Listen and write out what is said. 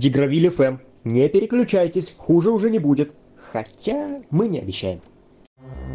Дигравиль ФМ. Не переключайтесь, хуже уже не будет. Хотя мы не обещаем.